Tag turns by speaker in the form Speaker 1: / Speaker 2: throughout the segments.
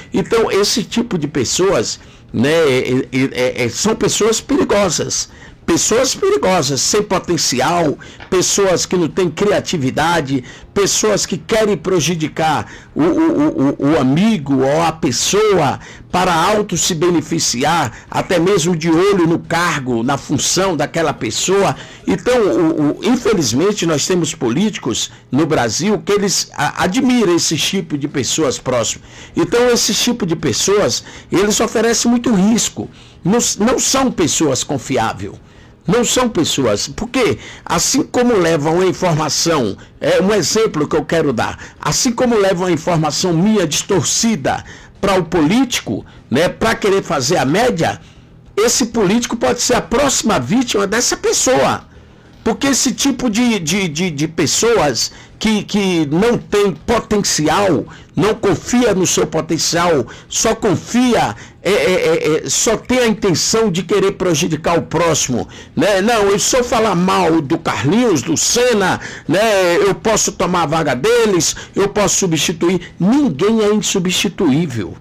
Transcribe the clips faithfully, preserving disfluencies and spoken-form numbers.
Speaker 1: Então, esse tipo de pessoas, né, é, é, é, são pessoas perigosas. Pessoas perigosas, sem potencial, pessoas que não têm criatividade, pessoas que querem prejudicar o, o, o, o amigo ou a pessoa para auto se beneficiar, até mesmo de olho no cargo, na função daquela pessoa. Então, o, o, infelizmente, nós temos políticos no Brasil que eles a, admiram esse tipo de pessoas próximas. Então, esse tipo de pessoas, eles oferecem muito risco. Não, não são pessoas confiáveis. Não são pessoas, porque assim como levam a informação, é um exemplo que eu quero dar, assim como levam a informação minha distorcida para o político, né, para querer fazer a média, esse político pode ser a próxima vítima dessa pessoa. Porque esse tipo de, de, de, de pessoas que, que não tem potencial, não confia no seu potencial, só confia, é, é, é, só tem a intenção de querer prejudicar o próximo. Né? Não, eu só falar mal do Carlinhos, do Senna, né? Eu posso tomar a vaga deles, eu posso substituir. Ninguém é insubstituível.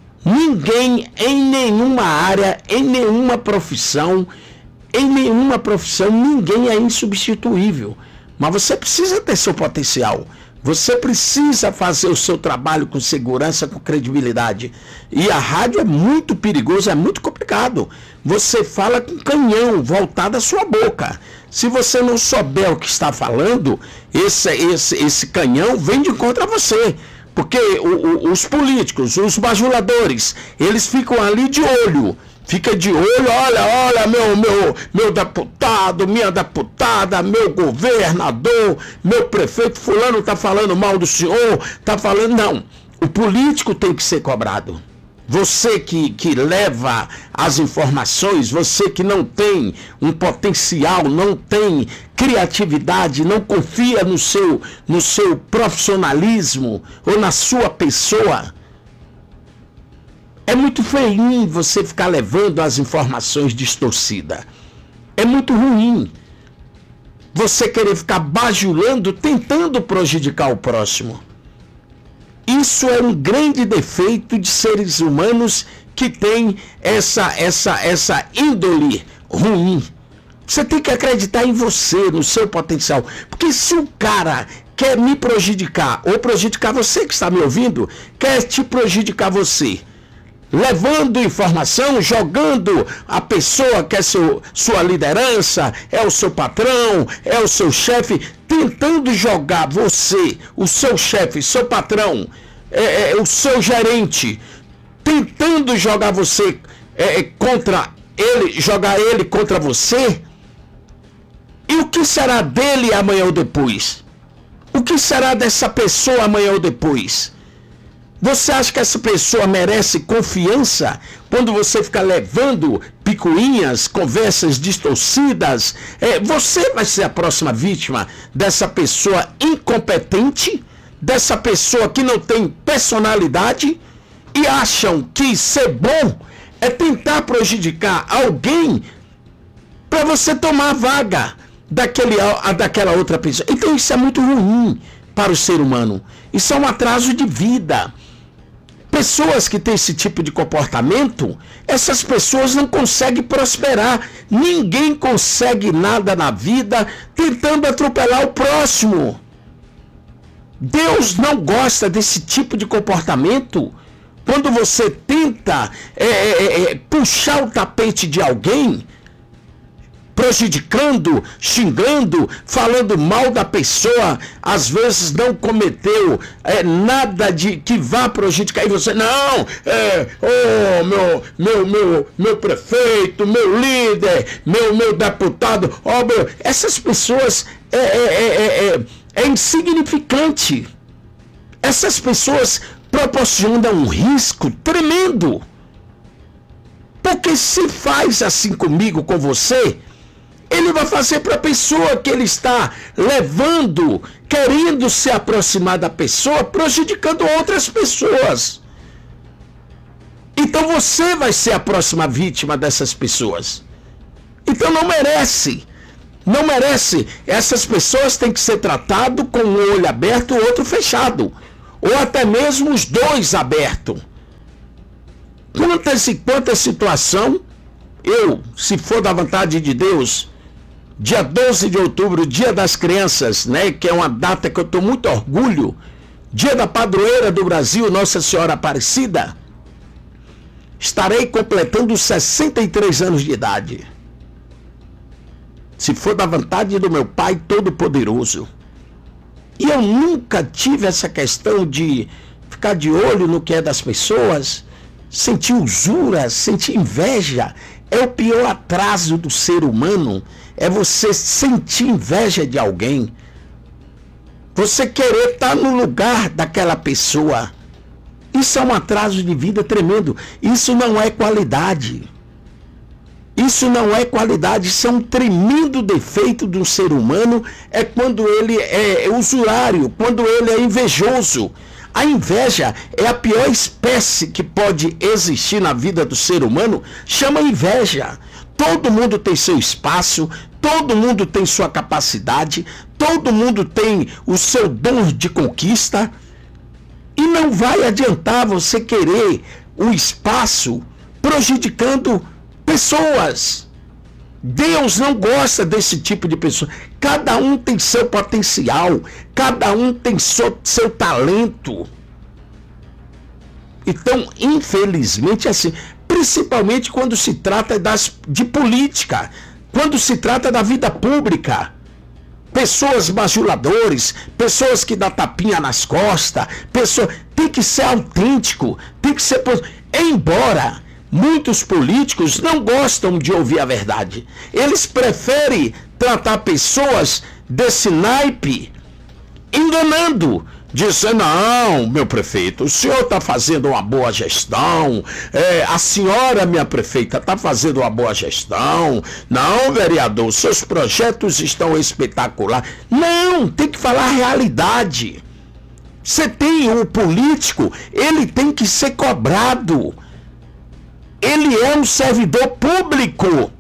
Speaker 1: Ninguém em nenhuma área, em nenhuma profissão, Em nenhuma profissão, ninguém é insubstituível. Mas você precisa ter seu potencial. Você precisa fazer o seu trabalho com segurança, com credibilidade. E a rádio é muito perigoso, é muito complicado. Você fala com canhão voltado à sua boca. Se você não souber o que está falando, esse, esse, esse canhão vem de contra você. Porque o, o, os políticos, os bajuladores, eles ficam ali de olho. Fica de olho, olha, olha, meu, meu, meu deputado, minha deputada, meu governador, meu prefeito, fulano está falando mal do senhor, está falando... Não, o político tem que ser cobrado. Você que, que leva as informações, você que não tem um potencial, não tem criatividade, não confia no seu, no seu profissionalismo ou na sua pessoa... É muito feio você ficar levando as informações distorcidas. É muito ruim você querer ficar bajulando, tentando prejudicar o próximo. Isso é um grande defeito de seres humanos que têm essa, essa, essa índole ruim. Você tem que acreditar em você, no seu potencial. Porque se o cara quer me prejudicar, ou prejudicar você que está me ouvindo, quer te prejudicar você, levando informação, jogando a pessoa que é seu, sua liderança, é o seu patrão, é o seu chefe, tentando jogar você, o seu chefe, seu patrão, é, é, o seu gerente, tentando jogar você é, contra ele, jogar ele contra você. E o que será dele amanhã ou depois? O que será dessa pessoa amanhã ou depois? Você acha que essa pessoa merece confiança quando você fica levando picuinhas, conversas distorcidas? É, você vai ser a próxima vítima dessa pessoa incompetente, dessa pessoa que não tem personalidade e acham que ser bom é tentar prejudicar alguém para você tomar a vaga daquele, a, daquela outra pessoa. Então isso é muito ruim para o ser humano. Isso é um atraso de vida. Pessoas que têm esse tipo de comportamento, essas pessoas não conseguem prosperar. Ninguém consegue nada na vida tentando atropelar o próximo. Deus não gosta desse tipo de comportamento. Quando você tenta é, é, é, puxar o tapete de alguém, prejudicando, xingando, falando mal da pessoa, às vezes não cometeu é, nada de que vá prejudicar, e você, não, é, oh, meu, meu, meu, meu prefeito, meu líder, meu, meu deputado, oh, meu, essas pessoas é, é, é, é, é insignificante. Essas pessoas proporcionam um risco tremendo. Porque se faz assim comigo, com você, ele vai fazer para a pessoa que ele está levando, querendo se aproximar da pessoa, prejudicando outras pessoas. Então você vai ser a próxima vítima dessas pessoas. Então não merece. Não merece. Essas pessoas têm que ser tratadas com um olho aberto e o outro fechado. Ou até mesmo os dois abertos. Quantas e quantas situações, eu, se for da vontade de Deus, dia doze de outubro, dia das crianças, né, que é uma data que eu estou muito orgulho, dia da padroeira do Brasil, Nossa Senhora Aparecida, estarei completando sessenta e três anos de idade. Se for da vontade do meu Pai Todo-Poderoso. E eu nunca tive essa questão de ficar de olho no que é das pessoas, sentir usura, sentir inveja. É o pior atraso do ser humano, é você sentir inveja de alguém. Você querer estar no lugar daquela pessoa. Isso é um atraso de vida tremendo. Isso não é qualidade. Isso não é qualidade, isso é um tremendo defeito do ser humano, é quando ele é usurário, quando ele é invejoso. A inveja é a pior espécie que pode existir na vida do ser humano, chama inveja. Todo mundo tem seu espaço, todo mundo tem sua capacidade, todo mundo tem o seu dom de conquista, e não vai adiantar você querer o espaço prejudicando pessoas. Deus não gosta desse tipo de pessoa. Cada um tem seu potencial, cada um tem seu, seu talento. Então, infelizmente, assim, principalmente quando se trata das, de política, quando se trata da vida pública. Pessoas bajuladores, pessoas que dão tapinha nas costas, pessoas, tem que ser autêntico, tem que ser... Embora muitos políticos não gostam de ouvir a verdade. Eles preferem tratar pessoas desse naipe enganando, dizendo: não, meu prefeito, o senhor está fazendo uma boa gestão, é, a senhora, minha prefeita, está fazendo uma boa gestão, não, vereador, seus projetos estão espetaculares. Não, tem que falar a realidade. Você tem um político, ele tem que ser cobrado. Ele é um servidor público.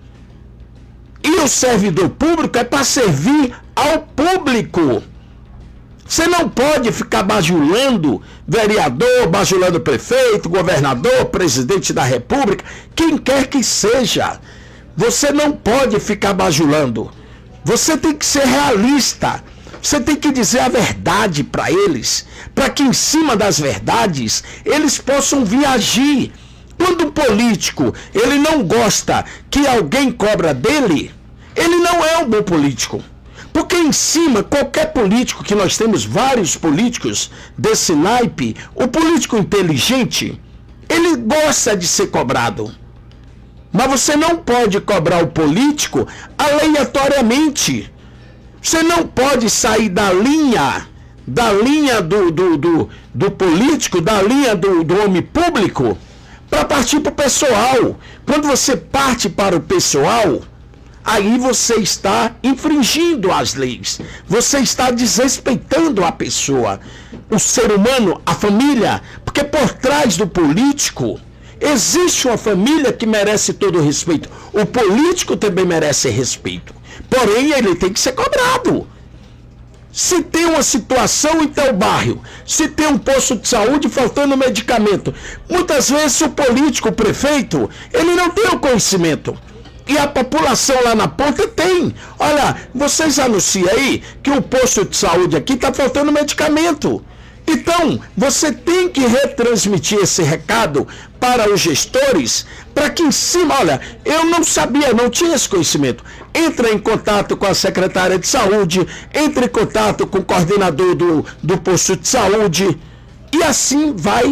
Speaker 1: E o servidor público é para servir ao público. Você não pode ficar bajulando vereador, bajulando prefeito, governador, presidente da república, quem quer que seja. Você não pode ficar bajulando. Você tem que ser realista. Você tem que dizer a verdade para eles, para que em cima das verdades eles possam vir agir. Quando um político, ele não gosta que alguém cobra dele, ele não é um bom político. Porque em cima, qualquer político, que nós temos vários políticos desse naipe, o político inteligente, ele gosta de ser cobrado. Mas você não pode cobrar o político aleatoriamente. Você não pode sair da linha, da linha do, do, do, do político, da linha do, do homem público, para partir para o pessoal. Quando você parte para o pessoal, aí você está infringindo as leis. Você está desrespeitando a pessoa, o ser humano, a família. Porque por trás do político existe uma família que merece todo o respeito. O político também merece respeito. Porém, ele tem que ser cobrado. Se tem uma situação em teu bairro, se tem um posto de saúde faltando medicamento, muitas vezes o político, o prefeito, ele não tem o conhecimento. E a população lá na ponta tem. Olha, vocês anunciam aí que o posto de saúde aqui está faltando medicamento. Então, você tem que retransmitir esse recado para os gestores, para que em cima, olha, eu não sabia, não tinha esse conhecimento. Entra em contato com a secretária de saúde, entre em contato com o coordenador do, do posto de saúde, e assim vai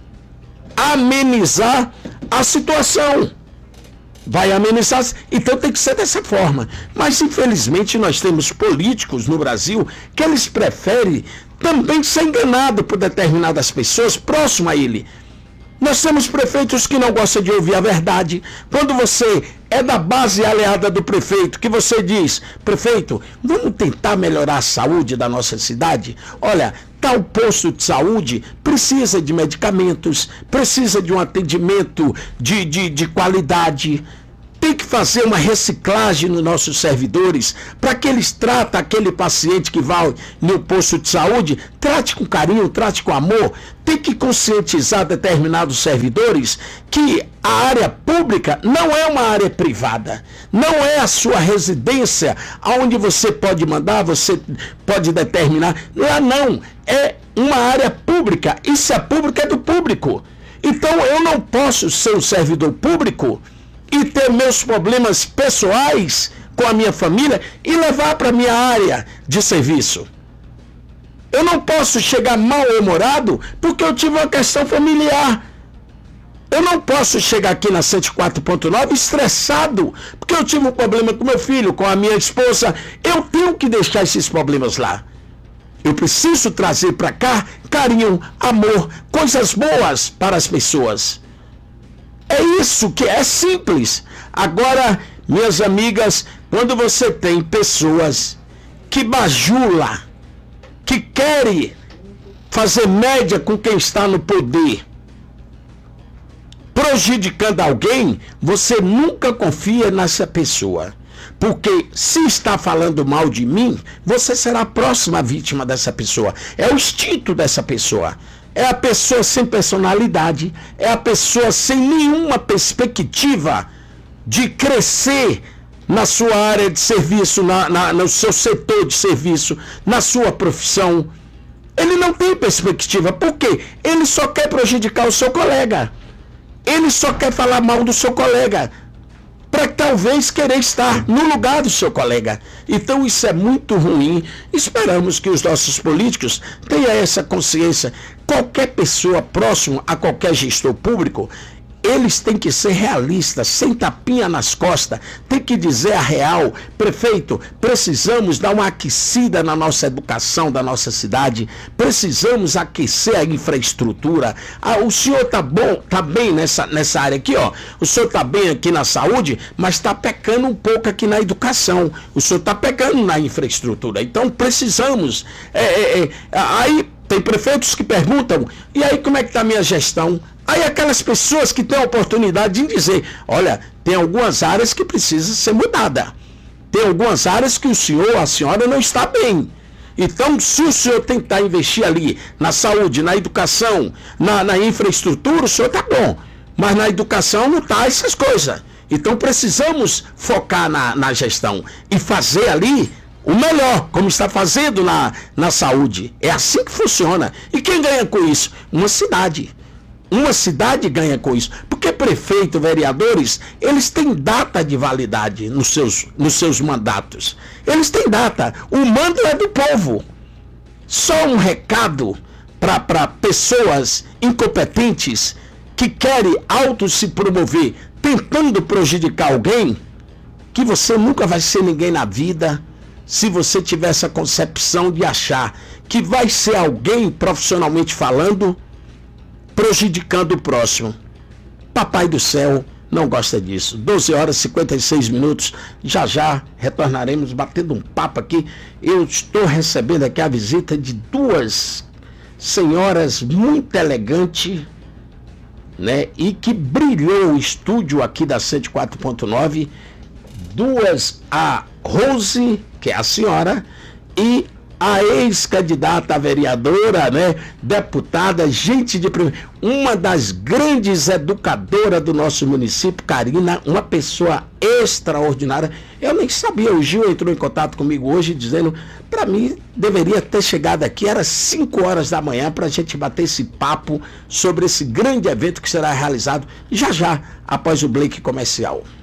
Speaker 1: amenizar a situação. Vai amenizar, então tem que ser dessa forma. Mas infelizmente nós temos políticos no Brasil que eles preferem também ser enganado por determinadas pessoas próximas a ele. Nós temos prefeitos que não gostam de ouvir a verdade. Quando você é da base aliada do prefeito, que você diz: prefeito, vamos tentar melhorar a saúde da nossa cidade? Olha, tal posto de saúde precisa de medicamentos, precisa de um atendimento de, de, de qualidade. Tem tem que fazer uma reciclagem nos nossos servidores, para que eles tratem aquele paciente que vai no posto de saúde, trate com carinho, trate com amor. Tem que conscientizar determinados servidores que a área pública não é uma área privada, não é a sua residência, onde você pode mandar, você pode determinar. Lá não, é uma área pública, e se é pública é do público. Então eu não posso ser um servidor público e ter meus problemas pessoais com a minha família e levar para a minha área de serviço. Eu não posso chegar mal-humorado porque eu tive uma questão familiar. Eu não posso chegar aqui na cento e quatro ponto nove estressado porque eu tive um problema com meu filho, com a minha esposa. Eu tenho que deixar esses problemas lá. Eu preciso trazer para cá carinho, amor, coisas boas para as pessoas. É isso que é simples. Agora, minhas amigas, quando você tem pessoas que bajulam, que querem fazer média com quem está no poder, prejudicando alguém, você nunca confia nessa pessoa. Porque se está falando mal de mim, você será a próxima vítima dessa pessoa. É o instinto dessa pessoa. É a pessoa sem personalidade, é a pessoa sem nenhuma perspectiva de crescer na sua área de serviço, na, na, no seu setor de serviço, na sua profissão. Ele não tem perspectiva, porque ele só quer prejudicar o seu colega. Ele só quer falar mal do seu colega, para talvez querer estar no lugar do seu colega. Então isso é muito ruim. Esperamos que os nossos políticos tenham essa consciência. Qualquer pessoa próxima a qualquer gestor público, eles têm que ser realistas, sem tapinha nas costas, tem que dizer a real. Prefeito, precisamos dar uma aquecida na nossa educação da nossa cidade, precisamos aquecer a infraestrutura. Ah, o senhor tá bom, tá bem nessa, nessa área aqui, ó. O senhor tá bem aqui na saúde, mas tá pecando um pouco aqui na educação. O senhor tá pecando na infraestrutura. Então precisamos. É, é, é, aí tem prefeitos que perguntam, e aí como é que tá a minha gestão? Aí aquelas pessoas que têm a oportunidade de dizer, olha, tem algumas áreas que precisam ser mudadas. Tem algumas áreas que o senhor, a senhora não está bem. Então, se o senhor tentar investir ali na saúde, na educação, na, na infraestrutura, o senhor está bom. Mas na educação não está essas coisas. Então precisamos focar na, na gestão e fazer ali o melhor, como está fazendo na, na saúde. É assim que funciona. E quem ganha com isso? Uma cidade. Uma cidade ganha com isso, porque prefeito, vereadores, eles têm data de validade nos seus, nos seus mandatos. Eles têm data. O mando é do povo. Só um recado para pessoas incompetentes que querem auto se promover, tentando prejudicar alguém, que você nunca vai ser ninguém na vida, se você tiver essa concepção de achar que vai ser alguém profissionalmente falando, prejudicando o próximo. Papai do céu não gosta disso. doze horas e cinquenta e seis minutos. Já já retornaremos batendo um papo aqui. Eu estou recebendo aqui a visita de duas senhoras muito elegantes, né? E que brilhou o estúdio aqui da cento e quatro ponto nove. Duas, a Rose, que é a senhora, e a ex-candidata a vereadora, né, deputada, gente de primeira, uma das grandes educadoras do nosso município, Karina, uma pessoa extraordinária. Eu nem sabia, o Gil entrou em contato comigo hoje dizendo, para mim, deveria ter chegado aqui, era cinco horas da manhã, para a gente bater esse papo sobre esse grande evento que será realizado já já, após o break comercial.